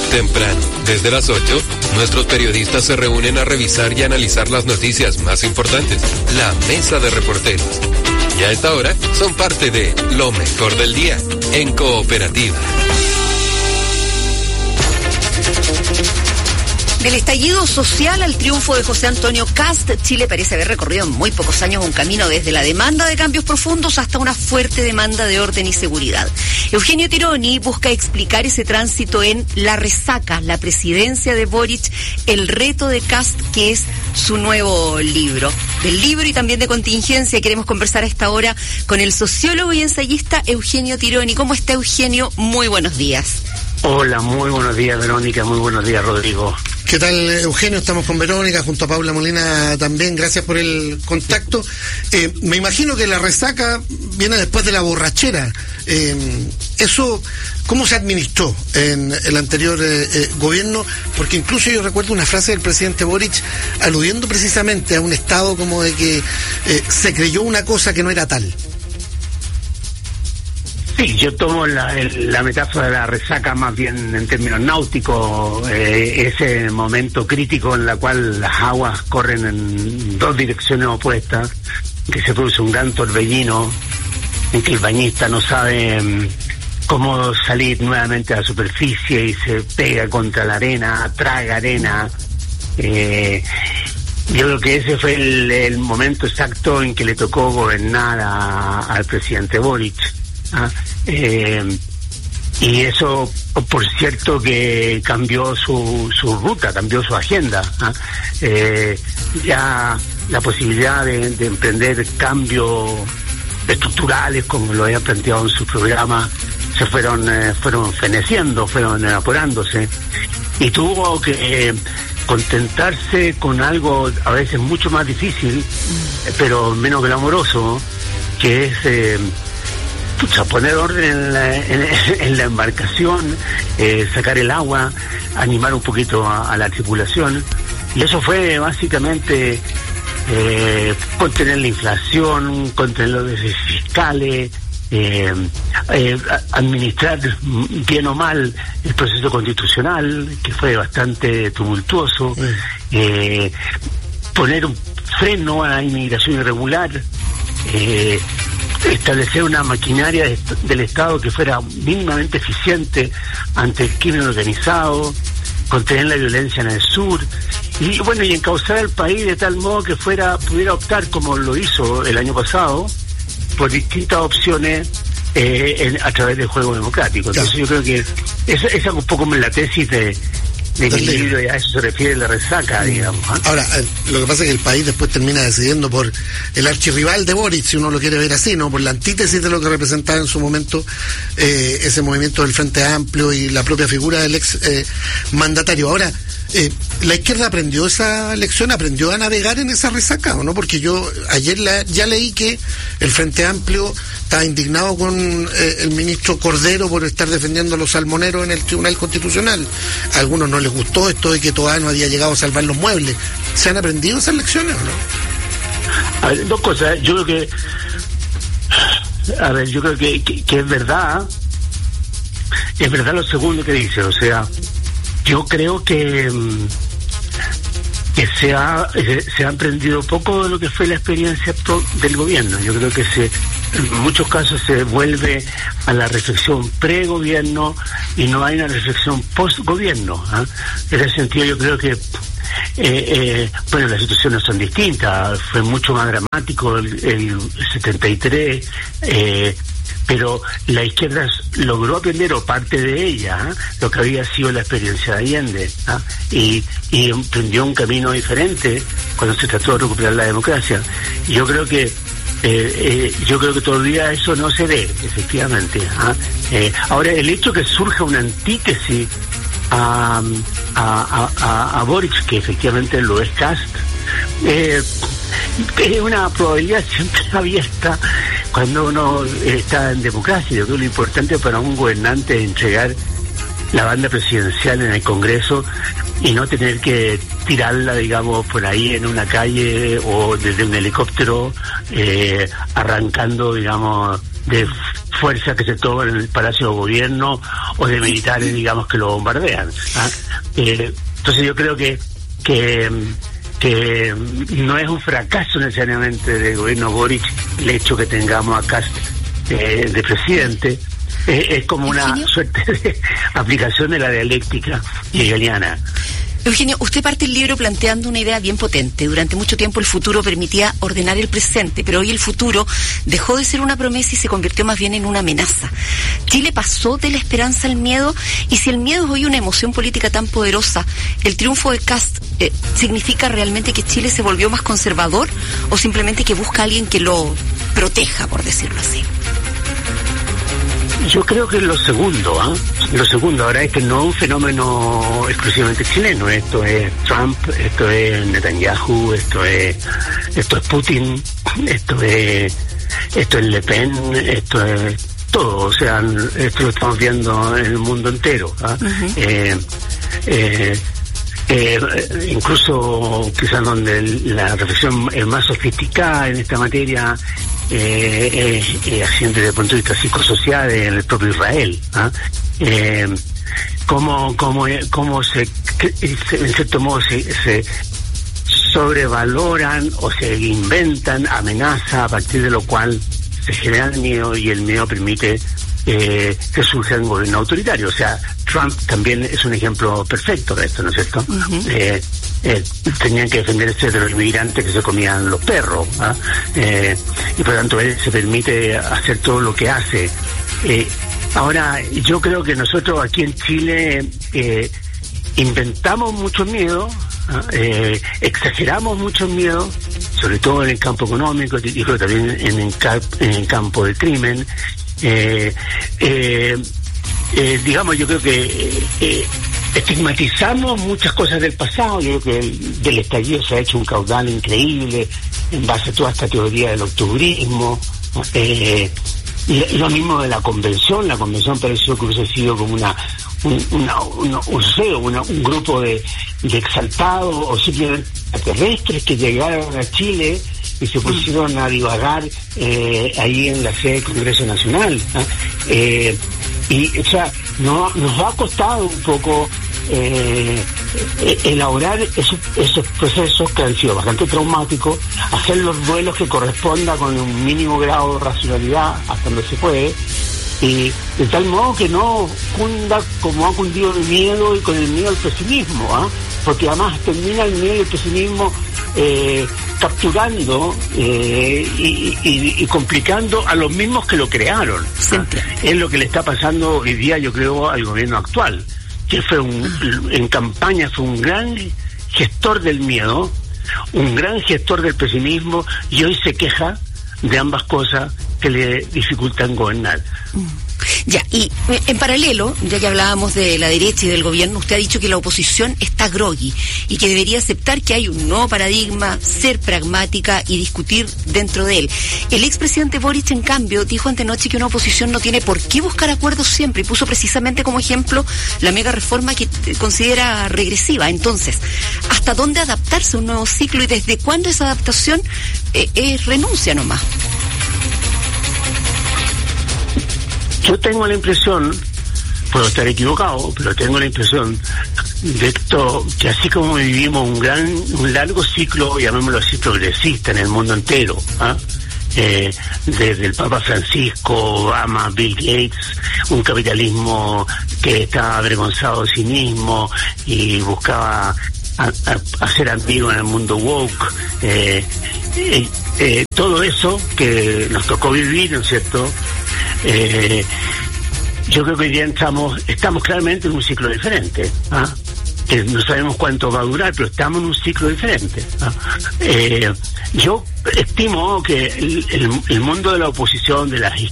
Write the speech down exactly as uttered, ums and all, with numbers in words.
Temprano, desde las ocho, nuestros periodistas se reúnen a revisar y analizar las noticias más importantes. La Mesa de Reporteros. Y a esta hora son parte de Lo Mejor del Día, en Cooperativa. Del estallido social al triunfo de José Antonio Kast, Chile parece haber recorrido en muy pocos años un camino desde la demanda de cambios profundos hasta una fuerte demanda de orden y seguridad. Eugenio Tironi busca explicar ese tránsito en La Resaca, la presidencia de Boric, el reto de Kast, que es su nuevo libro. Del libro y también de contingencia queremos conversar a esta hora con el sociólogo y ensayista Eugenio Tironi. ¿Cómo está, Eugenio? Muy buenos días. Hola, muy buenos días, Verónica, muy buenos días, Rodrigo. ¿Qué tal, Eugenio? Estamos con Verónica, junto a Paula Molina también. Gracias por el contacto. Eh, me imagino que la resaca viene después de la borrachera. Eh, eso, ¿cómo se administró en el anterior eh, eh, gobierno? Porque incluso yo recuerdo una frase del presidente Boric aludiendo precisamente a un estado como de que eh, se creyó una cosa que no era tal. Sí, yo tomo la, la metáfora de la resaca más bien en términos náuticos, eh, ese momento crítico en la cual las aguas corren en dos direcciones opuestas, que se produce un gran torbellino, en que el bañista no sabe um, cómo salir nuevamente a la superficie y se pega contra la arena, traga arena. Eh, yo creo que ese fue el, el momento exacto en que le tocó gobernar a, al presidente Boric. ¿Ah? Eh, y eso, por cierto, que cambió su, su ruta, cambió su agenda. ¿Ah? Eh, ya la posibilidad de, de emprender cambios estructurales, como lo había planteado en su programa, se fueron eh, fueron feneciendo, fueron evaporándose, y tuvo que eh, contentarse con algo a veces mucho más difícil, pero menos glamoroso, que es eh, Pucha, poner orden en la, en, en la embarcación, eh, sacar el agua, animar un poquito a, a la tripulación. Y eso fue básicamente eh, contener la inflación, contener los déficits fiscales, eh, eh, administrar bien o mal el proceso constitucional, que fue bastante tumultuoso, eh, poner un freno a la inmigración irregular, eh, establecer una maquinaria de, del Estado que fuera mínimamente eficiente ante el crimen organizado, contener la violencia en el sur, y bueno, y encauzar al país de tal modo que fuera pudiera optar, como lo hizo el año pasado, por distintas opciones eh, en, a través del juego democrático. Entonces claro, yo creo que esa, esa es un poco la tesis de de mi libro, y a eso se refiere la resaca, digamos. ¿eh? Ahora, lo que pasa es que el país después termina decidiendo por el archirrival de Boric, si uno lo quiere ver así, ¿no? Por la antítesis de lo que representaba en su momento eh, ese movimiento del Frente Amplio y la propia figura del ex eh, mandatario. Ahora, eh, ¿la izquierda aprendió esa lección? ¿Aprendió a navegar en esa resaca o no? Porque yo ayer la, ya leí que el Frente Amplio está indignado con eh, el ministro Cordero por estar defendiendo a los salmoneros en el Tribunal Constitucional. A algunos no les gustó esto de que Toá no había llegado a salvar los muebles. ¿Se han aprendido esas lecciones o no? A ver, dos cosas. Yo creo que a ver, yo creo que, que, que es verdad es verdad lo segundo que dice. O sea, yo creo que que se ha se ha aprendido poco de lo que fue la experiencia del gobierno. Yo creo que se en muchos casos se vuelve a la reflexión pre-gobierno y no hay una reflexión post-gobierno. ¿eh? En ese sentido yo creo que eh, eh, bueno, las situaciones son distintas. Fue mucho más dramático el, el setenta y tres, eh, pero la izquierda logró aprender, o parte de ella, ¿eh? lo que había sido la experiencia de Allende, ¿eh? y, y emprendió un camino diferente cuando se trató de recuperar la democracia. Y yo creo que Eh, eh, yo creo que todavía eso no se ve, efectivamente. ¿ah? Eh, ahora, el hecho que surja una antítesis a, a, a, a Boric, que efectivamente lo es Kast, eh, es una probabilidad siempre abierta cuando uno está en democracia. Yo creo que lo importante para un gobernante es entregar la banda presidencial en el Congreso y no tener que tirarla, digamos, por ahí en una calle o desde un helicóptero, eh, arrancando, digamos, de fuerzas que se toman en el Palacio de Gobierno o de militares, digamos, que lo bombardean. ¿ah? Eh, entonces yo creo que que que no es un fracaso necesariamente del gobierno Boric el hecho que tengamos a Kast eh, de presidente. Eh, es como una Eugenio, suerte de aplicación de la dialéctica hegeliana. Eugenio, usted parte el libro planteando una idea bien potente. Durante mucho tiempo el futuro permitía ordenar el presente, pero hoy el futuro dejó de ser una promesa y se convirtió más bien en una amenaza. Chile pasó de la esperanza al miedo, y si el miedo es hoy una emoción política tan poderosa, ¿el triunfo de Kast eh, significa realmente que Chile se volvió más conservador o simplemente que busca a alguien que lo proteja, por decirlo así? Yo creo que es lo segundo, ¿ah? ¿eh? Lo segundo, ahora es que no es un fenómeno exclusivamente chileno. Esto es Trump, esto es Netanyahu, esto es esto es Putin, esto es esto es Le Pen, esto es todo. O sea, esto lo estamos viendo en el mundo entero. ¿ah? Uh-huh. eh, eh, Eh, incluso quizás donde el, la reflexión es más sofisticada en esta materia eh, eh, eh, accidentes desde el punto de vista psicosocial en el propio Israel. ¿ah? Eh, cómo, cómo, cómo se, en cierto modo se, se sobrevaloran o se inventan amenazas a partir de lo cual se genera el miedo, y el miedo permite Eh, que surge un gobierno autoritario. O sea, Trump también es un ejemplo perfecto de esto, ¿no es cierto? Uh-huh. eh, eh, tenían que defenderse de los inmigrantes que se comían los perros, ¿ah? eh, y por lo tanto él se permite hacer todo lo que hace. Eh, ahora, yo creo que nosotros aquí en Chile eh, inventamos mucho miedo, ¿ah? eh, exageramos mucho miedo, sobre todo en el campo económico, y creo que también en el, en el campo del crimen. Eh, eh, eh, digamos, yo creo que eh, eh, estigmatizamos muchas cosas del pasado. Yo creo que el, del estallido se ha hecho un caudal increíble en base a toda esta teoría del octubrismo. Eh, y lo mismo de la convención. La convención pareció que hubiese sido como una un, una, una, un, una, un grupo de, de exaltados o simplemente extraterrestres que llegaron a Chile y se pusieron a divagar eh, ahí en la sede del Congreso Nacional. ¿eh? Eh, y, o sea, no, nos ha costado un poco eh, elaborar esos, esos procesos que han sido bastante traumáticos, hacer los duelos que corresponda con un mínimo grado de racionalidad hasta donde se puede, y de tal modo que no cunda como ha cundido el miedo, y con el miedo el pesimismo, ¿eh? porque además termina el miedo y el pesimismo eh, capturando eh, y, y, y complicando a los mismos que lo crearon. ¿Ah? Es lo que le está pasando hoy día, yo creo, al gobierno actual, que fue un, en campaña fue un gran gestor del miedo, un gran gestor del pesimismo, y hoy se queja de ambas cosas que le dificultan gobernar. Ya, y en paralelo, ya que hablábamos de la derecha y del gobierno, usted ha dicho que la oposición está groggy y que debería aceptar que hay un nuevo paradigma, ser pragmática y discutir dentro de él. El expresidente Boric, en cambio, dijo antenoche que una oposición no tiene por qué buscar acuerdos siempre, y puso precisamente como ejemplo la mega reforma que considera regresiva. Entonces, ¿hasta dónde adaptarse a un nuevo ciclo y desde cuándo esa adaptación eh, es renuncia nomás? Yo tengo la impresión, puedo estar equivocado, pero tengo la impresión de esto, que así como vivimos un gran, un largo ciclo, llamémoslo así, progresista en el mundo entero, ¿ah? eh, desde el Papa Francisco, Obama, Bill Gates, un capitalismo que estaba avergonzado de sí mismo y buscaba a, a, hacer amigos en el mundo woke, eh, eh, eh, todo eso que nos tocó vivir, ¿no es cierto? Eh, yo creo que hoy día estamos, estamos claramente en un ciclo diferente, ¿ah? que no sabemos cuánto va a durar, pero estamos en un ciclo diferente. ¿ah? Eh, yo estimo que el, el, el mundo de la oposición, de las